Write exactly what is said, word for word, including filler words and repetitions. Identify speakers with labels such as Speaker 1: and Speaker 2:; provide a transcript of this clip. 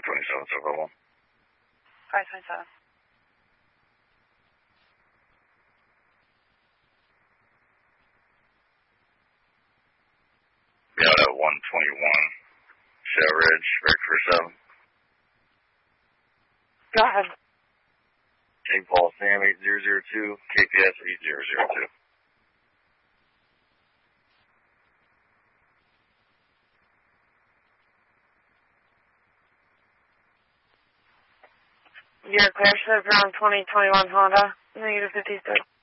Speaker 1: twenty-seven, so far one.
Speaker 2: five twenty-seven.
Speaker 1: Yeah, that one twenty-one. Shell Ridge, break for seven.
Speaker 2: Go ahead.
Speaker 1: Saint Paul Sam eight zero zero two, K P S eight zero zero two.
Speaker 2: You're clear, sir, ground twenty twenty-one Honda, negative fifty-six.